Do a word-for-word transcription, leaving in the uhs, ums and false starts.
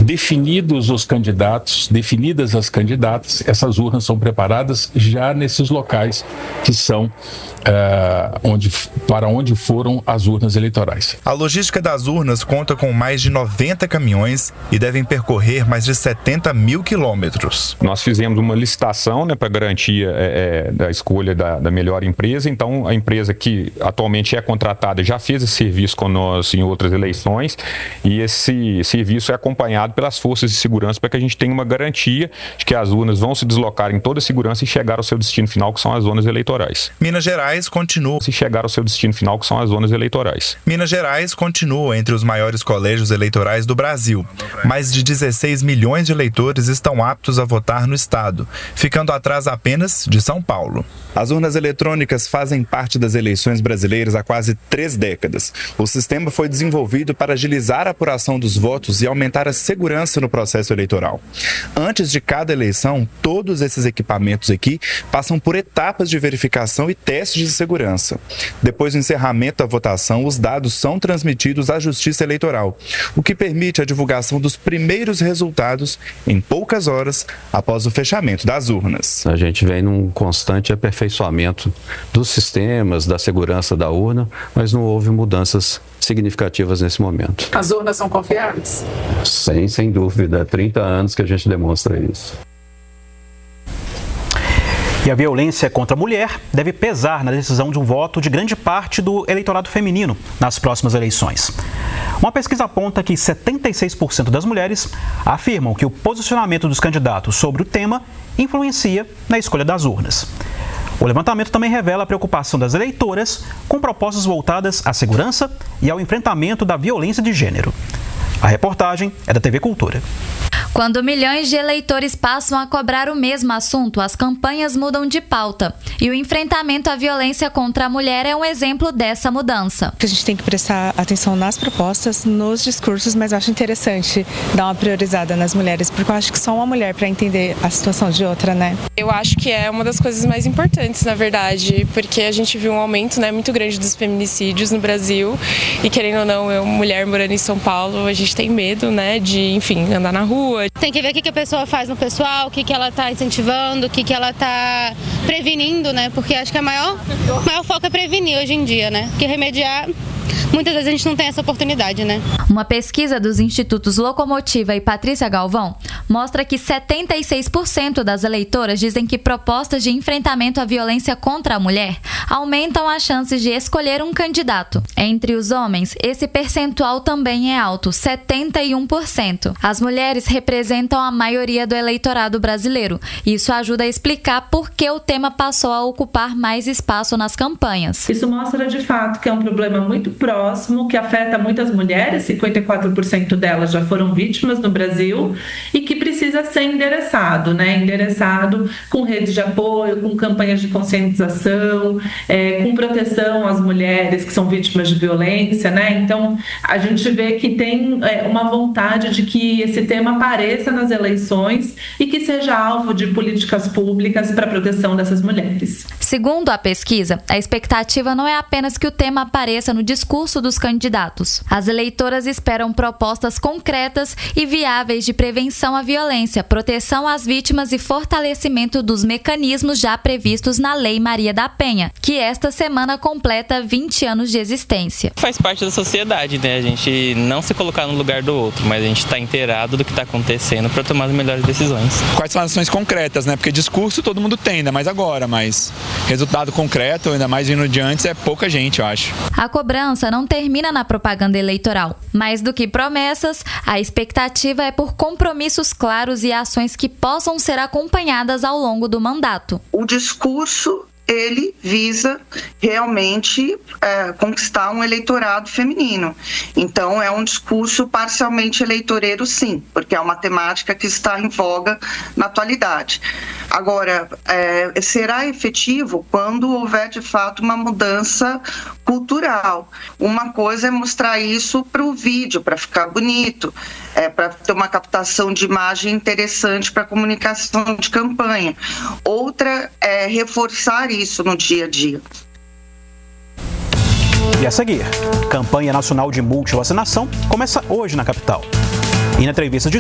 definidos os candidatos, definidas as candidatas, essas urnas são preparadas já nesses locais que são uh, onde, para onde foram as urnas eleitorais. A logística das urnas conta com mais de noventa caminhões e devem percorrer mais de setenta mil quilômetros. Nós fizemos uma licitação, né, para garantia é, da escolha da, da melhor empresa. Então, a empresa que atualmente é contratada já fez esse serviço com nós em outras eleições e esse serviço é acompanhado pelas forças de segurança para que a gente tenha uma garantia de que as urnas vão se deslocar em toda a segurança e chegar ao seu destino final, que são as zonas eleitorais. Minas Gerais continua... Se chegar ao seu destino final, que são as zonas eleitorais. Minas Gerais continua entre os maiores colégios eleitorais do Brasil. Mais de dezesseis milhões de eleitores estão aptos a votar no estado, ficando atrás apenas de São Paulo. As urnas eletrônicas fazem parte das eleições brasileiras há quase três décadas. O sistema foi desenvolvido para agilizar a apuração dos votos e aumentar a segurança no processo eleitoral. Antes de cada eleição, todos esses equipamentos aqui passam por etapas de verificação e testes de segurança. Depois do encerramento da votação, os dados são transmitidos à Justiça Eleitoral, o que permite a divulgação dos primeiros resultados em poucas horas após o fechamento das urnas. A gente vem num constante aperfeiçoamento dos sistemas, da segurança da urna, mas não houve mudanças significativas nesse momento. As urnas são confiáveis? Sem, sem dúvida. Há trinta anos que a gente demonstra isso. E a violência contra a mulher deve pesar na decisão de um voto de grande parte do eleitorado feminino nas próximas eleições. Uma pesquisa aponta que setenta e seis por cento das mulheres afirmam que o posicionamento dos candidatos sobre o tema influencia na escolha das urnas. O levantamento também revela a preocupação das eleitoras com propostas voltadas à segurança e ao enfrentamento da violência de gênero. A reportagem é da T V Cultura. Quando milhões de eleitores passam a cobrar o mesmo assunto, as campanhas mudam de pauta. E o enfrentamento à violência contra a mulher é um exemplo dessa mudança. A gente tem que prestar atenção nas propostas, nos discursos, mas eu acho interessante dar uma priorizada nas mulheres, porque eu acho que só uma mulher para entender a situação de outra, né? Eu acho que é uma das coisas mais importantes, na verdade, porque a gente viu um aumento, né, muito grande dos feminicídios no Brasil. E querendo ou não, eu, mulher morando em São Paulo, a gente tem medo, né, de, enfim, andar na rua. Tem que ver o que a pessoa faz no pessoal, o que ela está incentivando, o que ela está prevenindo, né? Porque acho que a maior, o maior foco é prevenir hoje em dia, né? Porque remediar, muitas vezes a gente não tem essa oportunidade, né? Uma pesquisa dos institutos Locomotiva e Patrícia Galvão mostra que setenta e seis por cento das eleitoras dizem que propostas de enfrentamento à violência contra a mulher aumentam as chances de escolher um candidato. Entre os homens, esse percentual também é alto, setenta e um por cento. As mulheres representam a maioria do eleitorado brasileiro. Isso ajuda a explicar por que o tema passou a ocupar mais espaço nas campanhas. Isso mostra de fato que é um problema muito próximo, que afeta muitas mulheres, cinquenta e quatro por cento delas já foram vítimas no Brasil, e que precisa ser endereçado, né? Endereçado com redes de apoio, com campanhas de conscientização, é, com proteção às mulheres que são vítimas de violência, né? Então, a gente vê que tem é, uma vontade de que esse tema apareça nas eleições e que seja alvo de políticas públicas para a proteção dessas mulheres. Segundo a pesquisa, a expectativa não é apenas que o tema apareça no discurso dos candidatos. As eleitoras esperam propostas concretas e viáveis de prevenção à violência, proteção às vítimas e fortalecimento dos mecanismos já previstos na Lei Maria da Penha, que esta semana completa vinte anos de existência. Faz parte da sociedade, né? A gente não se colocar no lugar do outro, mas a gente está inteirado do que está acontecendo para tomar as melhores decisões. Quais são as ações concretas, né? Porque discurso todo mundo tem, ainda mais agora, mas resultado concreto, ainda mais vindo de antes, é pouca gente, eu acho. A cobrança não termina na propaganda eleitoral. Mais do que promessas, a expectativa é por compromissos claros e ações que possam ser acompanhadas ao longo do mandato. O discurso, ele visa realmente é, conquistar um eleitorado feminino. Então, é um discurso parcialmente eleitoreiro, sim, porque é uma temática que está em voga na atualidade. Agora, é, será efetivo quando houver, de fato, uma mudança cultural. Uma coisa é mostrar isso para o vídeo, para ficar bonito, é, para ter uma captação de imagem interessante para a comunicação de campanha. Outra é reforçar isso no dia a dia. E a seguir, campanha nacional de multivacinação começa hoje na capital. E na entrevista de